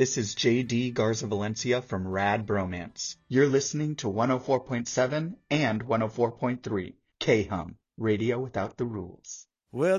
This is JD Garza Valencia from Rad Bromance. You're listening to 104.7 and 104.3 K-Hum, Radio Without the Rules. Well,